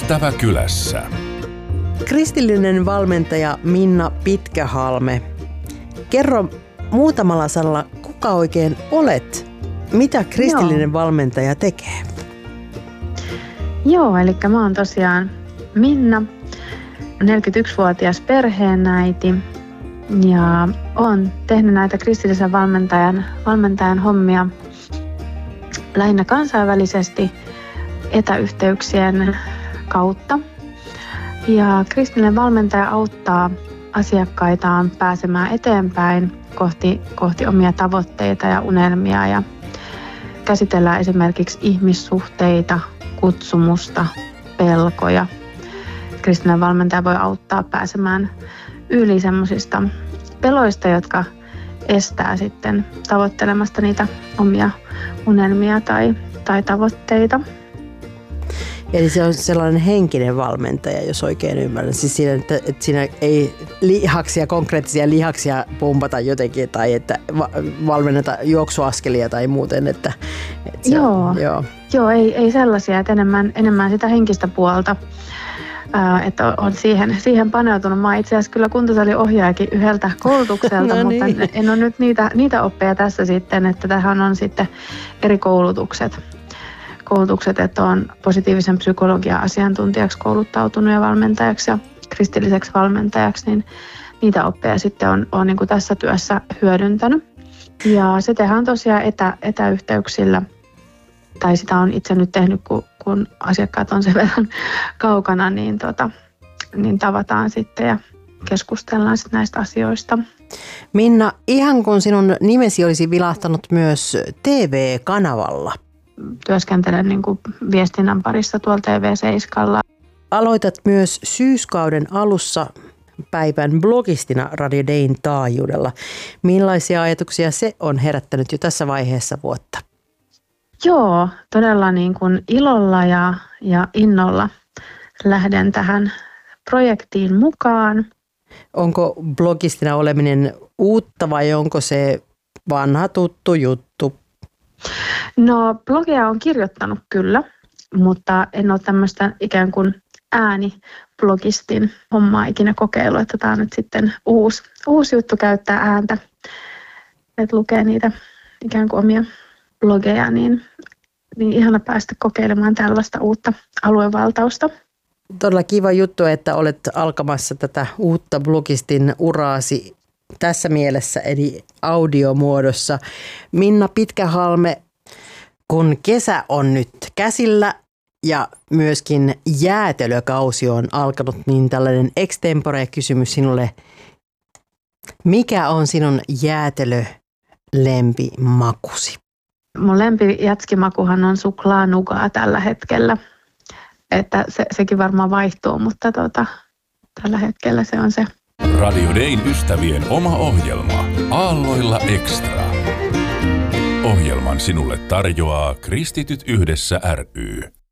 Ystäväkylässä. Kristillinen valmentaja Minna Pitkähalme. Kerro muutamalla sanalla, kuka oikein olet? Mitä kristillinen valmentaja tekee? Joo, eli mä oon tosiaan Minna, 41-vuotias perheenäiti ja oon tehnyt näitä kristillisen valmentajan hommia lähinnä kansainvälisesti etäyhteyksien kautta. Ja kristillinen valmentaja auttaa asiakkaitaan pääsemään eteenpäin kohti omia tavoitteita ja unelmia ja käsitellään esimerkiksi ihmissuhteita, kutsumusta, pelkoja. Kristillinen valmentaja voi auttaa pääsemään yli semmoisista peloista, jotka estää sitten tavoittelemasta niitä omia unelmia tai tavoitteita. Eli se on sellainen henkinen valmentaja, jos oikein ymmärrän. Siis siinä, että siinä ei konkreettisia lihaksia pumpata jotenkin tai että valmenneta juoksuaskelia tai muuten. Joo, ei sellaisia, että enemmän sitä henkistä puolta. Että on siihen paneutunut. Mä itse asiassa kyllä kuntosaliohjaajakin yhdeltä koulutukselta, no mutta niin. En ole nyt niitä oppeja tässä sitten, että tähän on sitten eri koulutukset, että on positiivisen psykologian asiantuntijaksi kouluttautunut ja valmentajaksi ja kristilliseksi valmentajaksi, niin niitä oppeja sitten on niin kuin tässä työssä hyödyntänyt. Ja se tehdään tosiaan etäyhteyksillä, tai sitä on itse nyt tehnyt, kun asiakkaat on sen verran kaukana, niin tavataan sitten ja keskustellaan sitten näistä asioista. Minna, ihan kun sinun nimesi olisi vilahtanut myös TV-kanavalla. Työskentelen niin kuin viestinnän parissa tuolla TV7:lla. Aloitat myös syyskauden alussa päivän blogistina Radio Dayn taajuudella. Millaisia ajatuksia se on herättänyt jo tässä vaiheessa vuotta? Joo, todella niin kuin ilolla ja innolla lähden tähän projektiin mukaan. Onko blogistina oleminen uutta vai onko se vanha tuttu juttu? No, blogia on kirjoittanut kyllä, mutta en ole tämmöistä ikään kuin ääniblogistin hommaa ikinä kokeillut, että tämä on nyt sitten uusi juttu käyttää ääntä, että lukee niitä ikään kuin omia blogeja, niin ihana päästä kokeilemaan tällaista uutta aluevaltausta. Todella kiva juttu, että olet alkamassa tätä uutta blogistin uraasi tässä mielessä, eli audiomuodossa. Minna Pitkähalme, kun kesä on nyt käsillä ja myöskin jäätelökausi on alkanut, niin tällainen extempore-kysymys sinulle. Mikä on sinun jäätelölempimakusi? Mun lempijätskimakuhan on suklaanugaa tällä hetkellä. Että sekin varmaan vaihtuu, mutta tällä hetkellä se on se. Radio Dayn ystävien oma ohjelma Aalloilla Extra. Ohjelman sinulle tarjoaa Kristityt yhdessä ry.